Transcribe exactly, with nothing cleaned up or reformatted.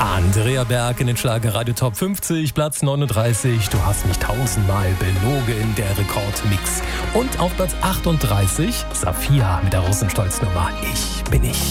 Andrea Berg in den Schlager-Radio Top fünfzig, Platz neununddreißig. Du hast mich tausendmal belogen, der Rekordmix. Und auf Platz achtunddreißig, Safia mit der Russenstolznummer Ich bin ich.